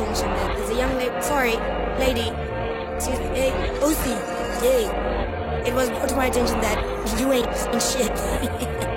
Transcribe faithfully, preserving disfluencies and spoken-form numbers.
attention that there's a young lady, sorry, lady, excuse me, hey, O C, hey, it was brought to my attention that you ain't saying shit.